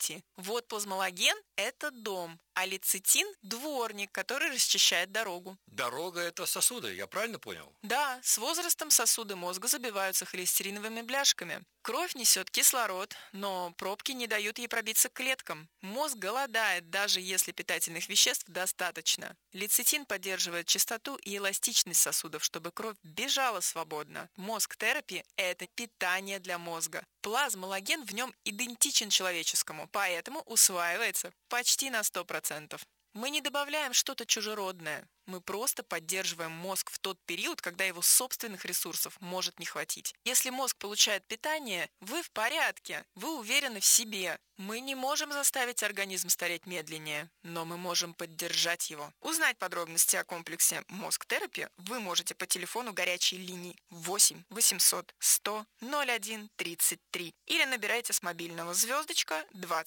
найти. Вот плазмолаген – это дом, а лецитин – дворник, который расчищает дорогу. Дорога – это сосуды, я правильно понял? Да, с возрастом сосуды мозга забиваются холестериновыми бляшками. Кровь несет кислород, но пробки не дают ей пробиться к клеткам. Мозг голодает, даже если питательных веществ достаточно. Лецитин поддерживает чистоту и эластичность сосудов, чтобы кровь бежала свободно. Мозг-терапия – это питание для мозга. Плазмолаген в нем идентичен человеческому, поэтому усваивается почти на 100%. Мы не добавляем что-то чужеродное. Мы просто поддерживаем мозг в тот период, когда его собственных ресурсов может не хватить. Если мозг получает питание, вы в порядке, вы уверены в себе. Мы не можем заставить организм стареть медленнее, но мы можем поддержать его. Узнать подробности о комплексе «Мозг-терапия» вы можете по телефону горячей линии 8 800 100 01 33 или набирайте с мобильного звездочка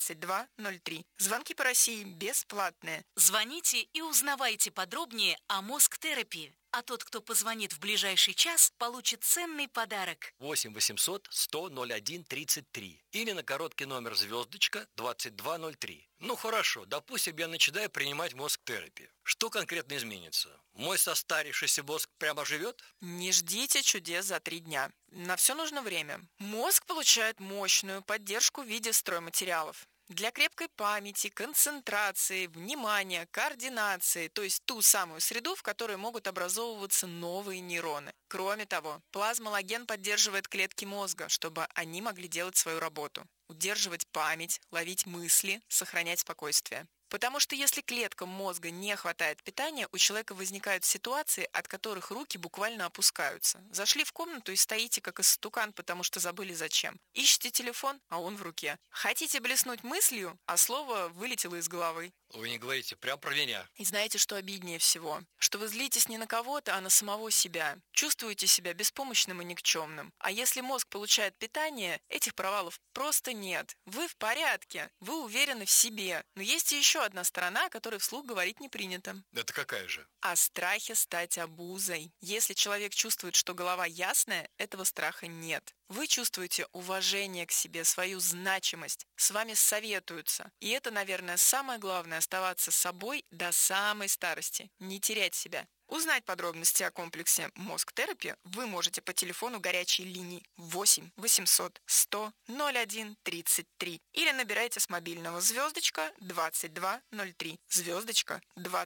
2203. Звонки по России бесплатные. Звоните и узнавайте подробнее о мозг-терапии. А тот, кто позвонит в ближайший час, получит ценный подарок. 8 800 100 01 33 или на короткий номер звездочка 2203. Ну хорошо, допустим, я начинаю принимать мозг-терапию. Что конкретно изменится? Мой состарившийся мозг прямо живет? Не ждите чудес за 3 дня. На все нужно время. Мозг получает мощную поддержку в виде стройматериалов. Для крепкой памяти, концентрации, внимания, координации, то есть ту самую среду, в которой могут образовываться новые нейроны. Кроме того, плазмолаген поддерживает клетки мозга, чтобы они могли делать свою работу. Удерживать память, ловить мысли, сохранять спокойствие. Потому что если клеткам мозга не хватает питания, у человека возникают ситуации, от которых руки буквально опускаются. Зашли в комнату и стоите как истукан, потому что забыли зачем. Ищете телефон, а он в руке. Хотите блеснуть мыслью, а слово вылетело из головы. Вы не говорите, прям про меня. И знаете, что обиднее всего? Что вы злитесь не на кого-то, а на самого себя. Чувствуете себя беспомощным и никчемным. А если мозг получает питание, этих провалов просто нет. Вы в порядке, вы уверены в себе. Но есть и еще одна сторона, о которой вслух говорить не принято. Это какая же? О страхе стать обузой. Если человек чувствует, что голова ясная, этого страха нет. Вы чувствуете уважение к себе, свою значимость, с вами советуются. И это, наверное, самое главное – оставаться собой до самой старости, не терять себя. Узнать подробности о комплексе «Мозг-терапия» вы можете по телефону горячей линии 8 800 100 01 33 или набирайте с мобильного звездочка 2203. Звездочка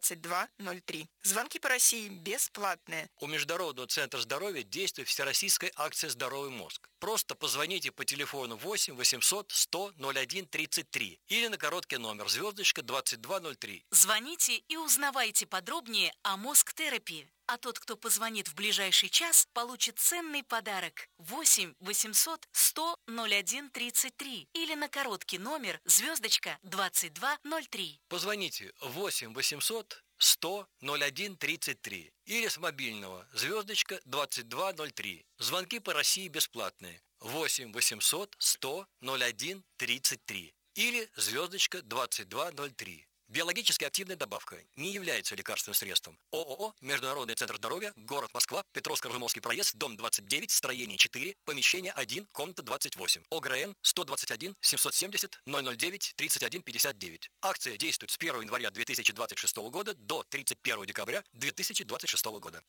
2203. Звонки по России бесплатные. У Международного центра здоровья действует всероссийская акция «Здоровый мозг». Просто позвоните по телефону 8 800 100 01 33 или на короткий номер звездочка 2203. Звоните и узнавайте подробнее о мозг-терапии. А тот, кто позвонит в ближайший час, получит ценный подарок. 8 800 100 01 33 или на короткий номер звездочка 2203. Позвоните 8 800 100 01 33 или с мобильного звездочка 2203. Звонки по России бесплатные. 8 800 100 01 33 или звездочка 2203. Биологически активная добавка не является лекарственным средством. ООО «Международный центр здоровья», город Москва, Петровско-Разумовский проезд, дом 29, строение 4, помещение 1, комната 28. ОГРН 121 770 009 31 59. Акция действует с 1 января 2026 года до 31 декабря 2026 года.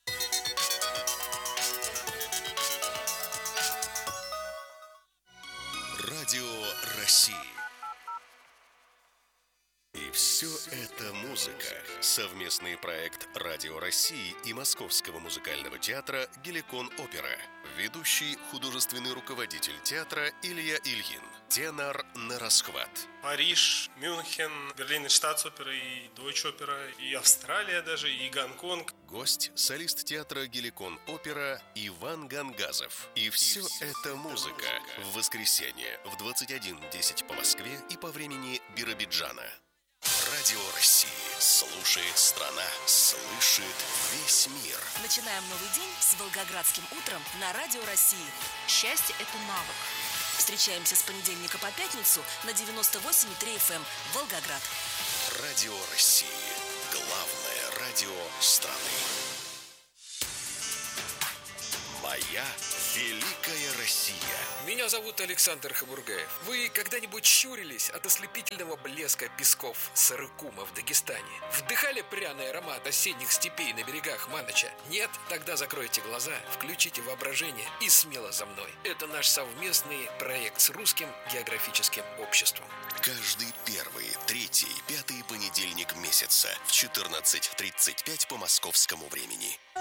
Радио России. И все это музыка. Совместный проект Радио России и Московского музыкального театра «Геликон Опера». Ведущий художественный руководитель театра Илья Ильин. Тенор на расхват. Париж, Мюнхен, Берлин и Штатс-опера, и Дойч-опера, и Австралия даже, и Гонконг. Гость – солист театра «Геликон Опера» Иван Гангазов. И все это музыка. В воскресенье в 21:10 по Москве и по времени Биробиджана. Радио России. Слушает страна, слышит весь мир. Начинаем новый день с волгоградским утром на Радио России. Счастье – это навык. Встречаемся с понедельника по пятницу на 98,3 FM Волгоград. Радио России. Главное радио страны. Моя Моя великая Россия. Меня зовут Александр Хабургаев. Вы когда-нибудь щурились от ослепительного блеска песков Сарыкума в Дагестане? Вдыхали пряный аромат осенних степей на берегах Маноча? Нет? Тогда закройте глаза, включите воображение и смело за мной. Это наш совместный проект с Русским географическим обществом. Каждый первый, третий, пятый понедельник месяца в 14:35 по московскому времени.